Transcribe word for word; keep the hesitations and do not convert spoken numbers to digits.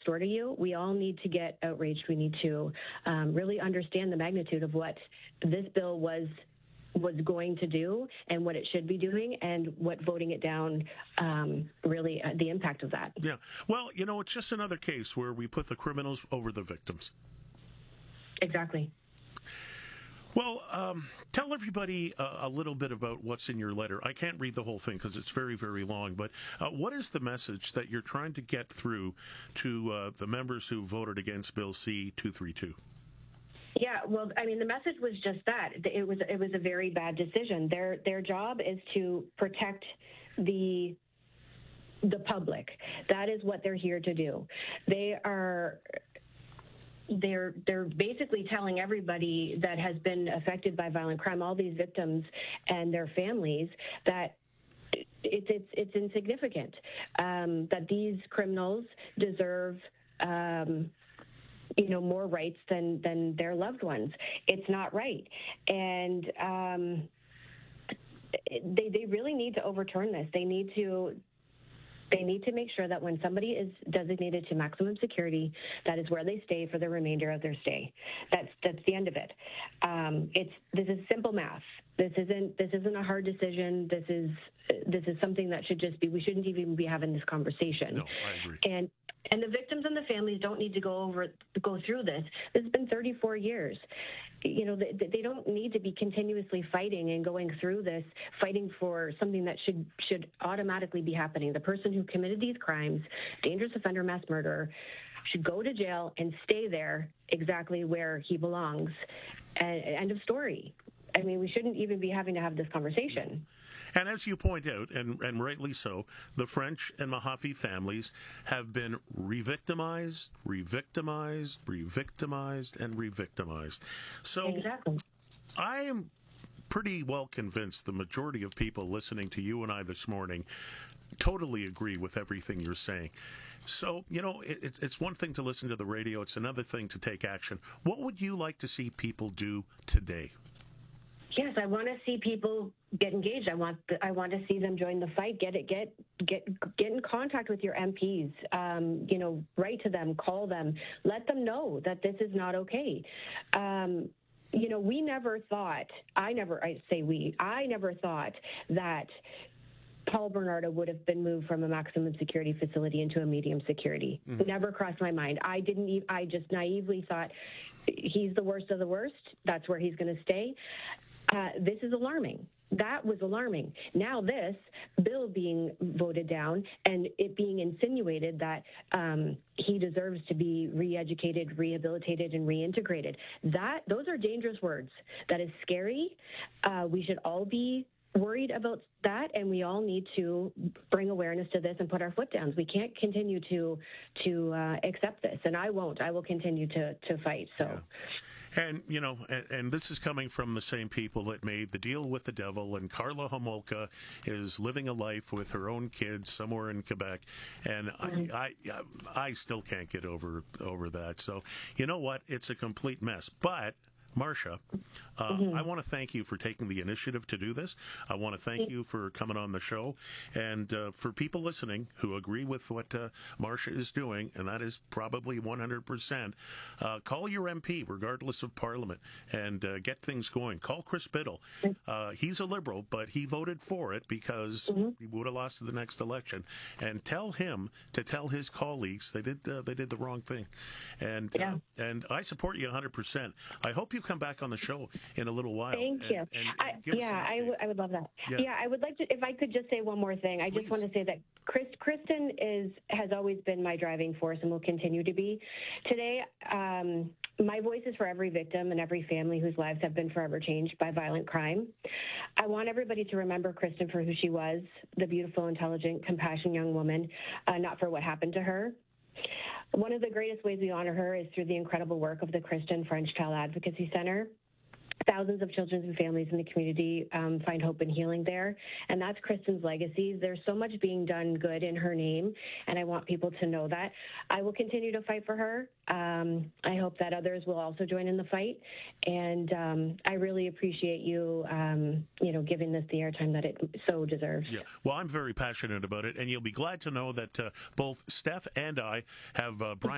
door to you. We all need to get outraged. We need to um, really understand the magnitude of what this bill was was going to do and what it should be doing, and what voting it down um, really uh, the impact of that. Yeah. Well, you know, it's just another case where we put the criminals over the victims. Exactly. Well, um, tell everybody uh, a little bit about what's in your letter. I can't read the whole thing because it's very, very long, but uh, what is the message that you're trying to get through to uh, the members who voted against Bill C two thirty-two? Yeah, well, I mean, the message was just that. It was it was a very bad decision. Their their job is to protect the the public. That is what they're here to do. They are they're they're basically telling everybody that has been affected by violent crime, all these victims and their families, that it's it's it's insignificant. Um, that these criminals deserve Um, you know, more rights than, than their loved ones. It's not right. And um, they, they really need to overturn this. They need to They need to make sure that when somebody is designated to maximum security, that is where they stay for the remainder of their stay. That's that's the end of it. Um, it's this is simple math. This isn't this isn't a hard decision. This is this is something that should just be. We shouldn't even be having this conversation. No, I agree. And and the victims and the families don't need to go over go through this. This has been thirty-four years. You know, they, they don't need to be continuously fighting and going through this, fighting for something that should should automatically be happening. The person who committed these crimes, dangerous offender, mass murderer, should go to jail and stay there exactly where he belongs. And, end of story. I mean, we shouldn't even be having to have this conversation. And as you point out, and, and rightly so, the French and Mahaffey families have been re-victimized, re-victimized, re-victimized, and re-victimized. So exactly. I am pretty well convinced the majority of people listening to you and I this morning totally agree with everything you're saying. So, you know, it, it's one thing to listen to the radio. It's another thing to take action. What would you like to see people do today? Yes, I want to see people get engaged. I want the, I want to see them join the fight. Get it. Get get get in contact with your M Ps. Um, you know, write to them, call them, let them know that this is not okay. Um, you know, we never thought. I never. I say we. I never thought that Paul Bernardo would have been moved from a maximum security facility into a medium security. Mm-hmm. Never crossed my mind. I didn't. Even, I just naively thought he's the worst of the worst. That's where he's going to stay. Uh, this is alarming. That was alarming. Now this bill being voted down and it being insinuated that um, he deserves to be re-educated, rehabilitated, and reintegrated. That those are dangerous words. That is scary. Uh, we should all be worried about that, and we all need to bring awareness to this and put our foot down. We can't continue to to uh, accept this, and I won't. I will continue to to fight. So. Yeah. And, you know, and, and this is coming from the same people that made the deal with the devil, and Karla Homolka is living a life with her own kids somewhere in Quebec, and mm-hmm. I, I I still can't get over over that. So, you know what? It's a complete mess. But Marcia, uh, mm-hmm. I want to thank you for taking the initiative to do this. I want to thank you for coming on the show. And uh, for people listening who agree with what uh, Marcia is doing, and that is probably one hundred percent, uh, call your M P, regardless of Parliament, and uh, get things going. Call Chris Biddle. Uh, he's a Liberal, but he voted for it because mm-hmm. he would have lost the next election. And tell him to tell his colleagues they did uh, they did the wrong thing. And yeah. uh, and I support you one hundred percent. I hope you come back on the show in a little while. Thank and, you. And, and I, yeah, I, w- I would love that. Yeah. yeah, I would like to, if I could just say one more thing. I Please. just want to say that Chris, Kristen is has always been my driving force and will continue to be. Today, um, my voice is for every victim and every family whose lives have been forever changed by violent crime. I want everybody to remember Kristen for who she was, the beautiful, intelligent, compassionate young woman, uh, not for what happened to her. One of the greatest ways we honor her is through the incredible work of the Kristen French Child Advocacy Center. Thousands of children and families in the community um, find hope and healing there, and that's Kristen's legacy. There's so much being done good in her name, and I want people to know that. I will continue to fight for her. Um, I hope that others will also join in the fight, and um, I really appreciate you, um, you know, giving this the airtime that it so deserves. Yeah, well, I'm very passionate about it, and you'll be glad to know that uh, both Steph and I have uh, Brian